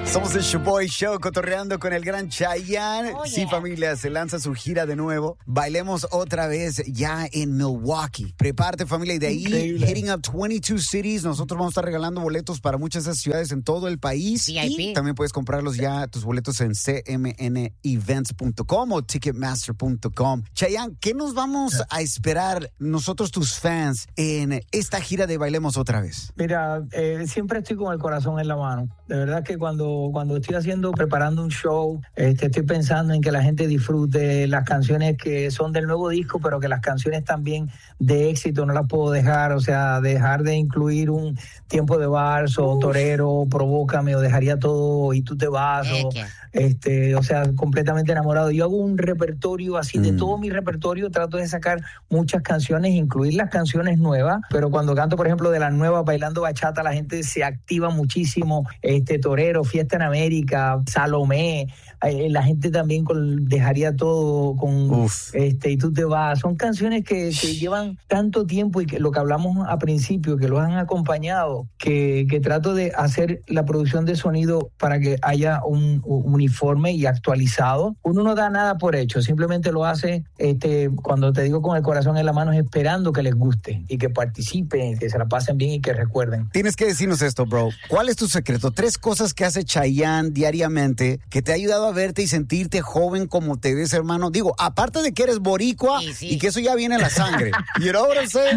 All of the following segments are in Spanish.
Somos el Shoboy Show, cotorreando con el gran Chayanne. Oh, yeah. Sí, familia, se lanza su gira de nuevo. Bailemos otra vez ya en Milwaukee. Prepárate, familia, y de ahí, Increíble. hitting up 22 cities. Nosotros vamos a estar regalando boletos para muchas de esas ciudades en todo el país. VIP. Y también puedes comprarlos ya, tus boletos en cmnevents.com o ticketmaster.com. Chayanne, ¿qué nos vamos a esperar nosotros, tus fans, en esta gira de Bailemos otra vez? Mira, siempre estoy con el corazón en la mano. De verdad que cuando estoy preparando un show, estoy pensando en que la gente disfrute las canciones que son del nuevo disco, pero que las canciones también de éxito no las puedo dejar. O sea, dejar de incluir un Tiempo de Vals o Torero, Provócame, o dejaría todo y tú te vas. O sea, completamente enamorado. Yo hago un repertorio así, de todo mi repertorio trato de sacar muchas canciones, incluir las canciones nuevas, pero cuando canto, por ejemplo, de las nuevas, Bailando Bachata, la gente se activa muchísimo. Torero, Fiesta en América, Salomé, la gente también dejaría todo con y tú te vas. Son canciones que llevan tanto tiempo y que lo que hablamos a principio, que los han acompañado, que trato de hacer la producción de sonido para que haya un uniforme y actualizado. Uno no da nada por hecho, simplemente lo hace, cuando te digo con el corazón en la mano, es esperando que les guste y que participen, que se la pasen bien y que recuerden. Tienes que decirnos esto, bro. ¿Cuál es tu secreto? 3 cosas que hace Chayanne diariamente que te ha ayudado a verte y sentirte joven como te ves, hermano. Digo, aparte de que eres boricua y que eso ya viene en la sangre. You know what I'm saying?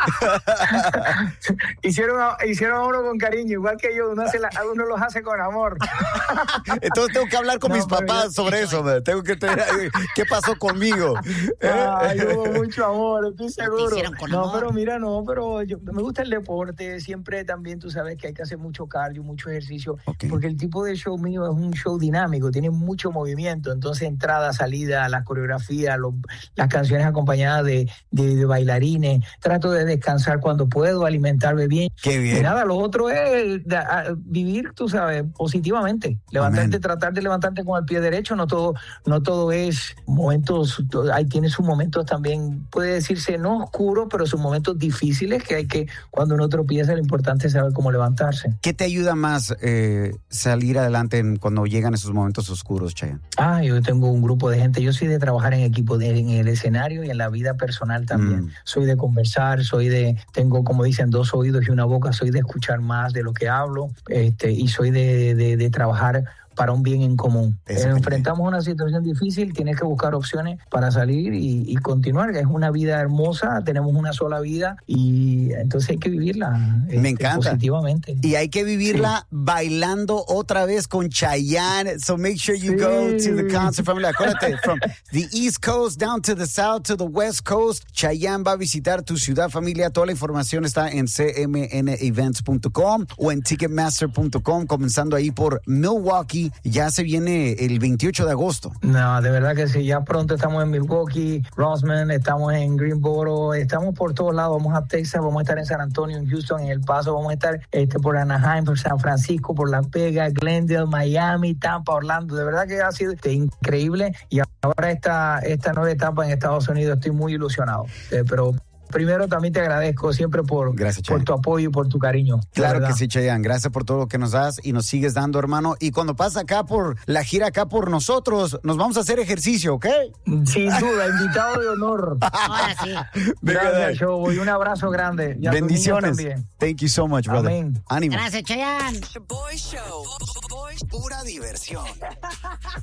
Hicieron a uno con cariño, igual que yo. Uno los hace con amor. Entonces tengo que hablar con mis papás sobre eso, man. Tengo que tener... ¿Qué pasó conmigo? Hubo mucho amor, estoy seguro. Amor. Pero me gusta el deporte. Siempre también tú sabes que hay que hacer mucho cardio, mucho ejercicio. Porque el tipo de show mío es un show dinámico, tiene mucho movimiento. Entonces, entrada, salida, las coreografías, las canciones acompañadas de bailarines. Trato de descansar cuando puedo, alimentarme bien. Qué bien. Y nada, lo otro es vivir, tú sabes, positivamente. Levantarte, tratar de levantarte con el pie derecho. No todo es momentos, tiene sus momentos también, puede decirse no oscuros, pero sus momentos difíciles cuando uno tropieza, lo importante es saber cómo levantarse. ¿Qué te ayuda más salir adelante cuando llegan esos momentos oscuros, Chayanne? Yo tengo un grupo de gente. Yo soy de trabajar en equipo, en el escenario y en la vida personal también. Soy de conversar, tengo, como dicen, 2 oídos y una boca. Soy de escuchar más de lo que hablo, y soy de trabajar para un bien en común. Enfrentamos una situación difícil, tienes que buscar opciones para salir y continuar. Es una vida hermosa, tenemos una sola vida y entonces hay que vivirla. Me encanta. Positivamente. Y hay que vivirla bailando otra vez con Chayanne. So make sure you go to the concert, family. Acuérdate, from the East Coast down to the South to the West Coast, Chayanne va a visitar tu ciudad, familia. Toda la información está en cmnevents.com o en ticketmaster.com, comenzando ahí por Milwaukee. Ya se viene el 28 de agosto. No, de verdad que sí. Ya pronto estamos en Milwaukee, Roseman, estamos en Greensboro, estamos por todos lados. Vamos a Texas, vamos a estar en San Antonio, en Houston, en El Paso, vamos a estar por Anaheim, por San Francisco, por Las Vegas, Glendale, Miami, Tampa, Orlando. De verdad que ha sido increíble. Y ahora esta nueva etapa en Estados Unidos, estoy muy ilusionado. Pero primero también te agradezco siempre por tu apoyo y por tu cariño. Claro que sí, Chayanne. Gracias por todo lo que nos das y nos sigues dando, hermano. Y cuando pasa acá por la gira acá por nosotros, nos vamos a hacer ejercicio, ¿ok? Sin duda, invitado de honor. Ahora sí. Gracias, Shoboy. Un abrazo grande. Y a bendiciones. también. Thank you so much, brother. Amén. Ánimo. Gracias, Chayanne. Shoboy Show. Pura diversión.